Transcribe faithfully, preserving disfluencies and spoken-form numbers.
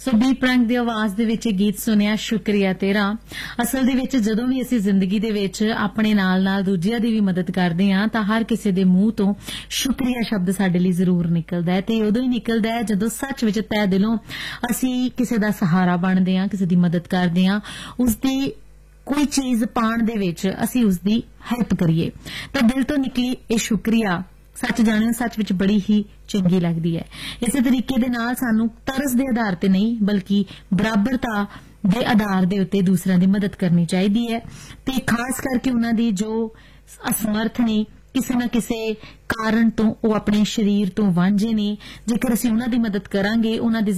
ਸੋ B prank ਦੀ ਆਵਾਜ਼ ਦੇ ਵਿੱਚ ਇਹ ਗੀਤ ਸੁਣਿਆ, ਸ਼ੁਕਰੀਆ ਤੇਰਾ। ਅਸਲ ਦੇ ਵਿੱਚ ਜਦੋਂ ਵੀ ਅਸੀਂ ਜ਼ਿੰਦਗੀ ਦੇ ਵਿੱਚ ਆਪਣੇ ਨਾਲ ਨਾਲ ਦੂਜਿਆਂ ਦੀ ਵੀ ਮਦਦ ਕਰਦੇ ਹਾਂ ਤਾਂ ਹਰ ਕਿਸੇ ਦੇ ਮੂੰਹ ਤੋਂ ਸ਼ੁਕਰੀਆ ਸ਼ਬਦ ਸਾਡੇ ਲਈ ਜ਼ਰੂਰ ਨਿਕਲਦਾ ਹੈ, ਤੇ ਉਦੋਂ ਹੀ ਨਿਕਲਦਾ ਹੈ ਜਦੋਂ ਸੱਚ ਵਿੱਚ ਤਹਿ ਦਿਲੋਂ ਅਸੀਂ ਕਿਸੇ ਦਾ ਸਹਾਰਾ ਬਣਦੇ ਹਾਂ, ਕਿਸੇ ਦੀ ਮਦਦ ਕਰਦੇ ਹਾਂ, ਉਸਦੀ ਕੋਈ ਚੀਜ਼ ਪਾਉਣ ਦੇ ਵਿੱਚ ਅਸੀਂ ਉਸਦੀ ਹੈਲਪ ਕਰੀਏ ਤਾਂ ਦਿਲ ਤੋਂ ਨਿਕਲੀ ਇਹ ਸ਼ੁਕਰੀਆ ਸੱਚ ਜਾਣਿਓ ਸੱਚ ਵਿੱਚ ਬੜੀ ਹੀ ਚੰਗੀ ਲੱਗਦੀ ਹੈ। ਇਸੇ ਤਰੀਕੇ ਦੇ ਨਾਲ ਸਾਨੂੰ ਤਰਸ ਦੇ ਆਧਾਰ ਤੇ ਨਹੀਂ ਬਲਕਿ ਬਰਾਬਰਤਾ ਦੇ ਆਧਾਰ ਦੇ ਉੱਤੇ ਦੂਸਰਿਆਂ ਦੀ ਮਦਦ ਕਰਨੀ ਚਾਹੀਦੀ ਹੈ, ਤੇ ਖਾਸ ਕਰਕੇ ਉਹਨਾਂ ਦੀ ਜੋ ਅਸਮਰਥ ਨੇ, ਕਿਸੇ ਨਾ ਕਿਸੇ ਕਾਰਨ ਤੋਂ ਉਹ ਆਪਣੇ ਸਰੀਰ ਤੋਂ ਵਾਂਝੇ ਨੇ, ਜੇਕਰ ਅਸੀਂ ਉਹਨਾਂ ਦੀ ਮਦਦ ਕਰਾਂਗੇ, ਉਹਨਾਂ ਦੀ